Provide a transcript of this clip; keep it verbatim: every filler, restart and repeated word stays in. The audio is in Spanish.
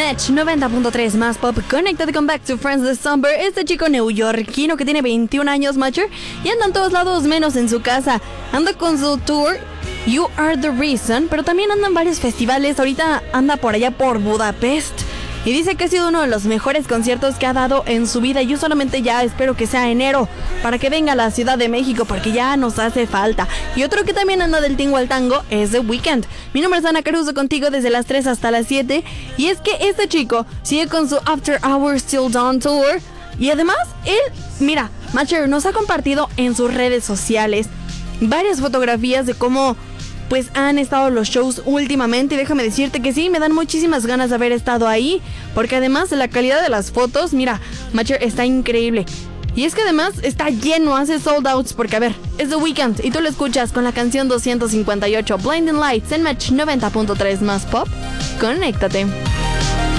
Match noventa punto tres más pop. Conéctate con Back to Friends de Summer. Este chico neoyorquino que tiene veintiún años, Matcher, y anda en todos lados menos en su casa. Anda con su tour You Are the Reason, pero también anda en varios festivales. Ahorita anda por allá por Budapest y dice que ha sido uno de los mejores conciertos que ha dado en su vida. Yo solamente ya espero que sea enero para que venga a la Ciudad de México, porque ya nos hace falta. Y otro que también anda del tingo al tango es The Weeknd. Mi nombre es Ana Caruso, contigo desde las tres hasta las siete. Y es que este chico sigue con su After Hours Till Dawn Tour. Y además, él, mira, Matcher nos ha compartido en sus redes sociales varias fotografías de cómo pues han estado los shows últimamente. Y déjame decirte que sí, me dan muchísimas ganas de haber estado ahí, porque además la calidad de las fotos, mira, Matcher, está increíble. Y es que además está lleno, hace sold outs, porque a ver, es The Weeknd y tú lo escuchas con la canción doscientos cincuenta y ocho, Blinding Lights, en Match noventa punto tres más pop. Conéctate.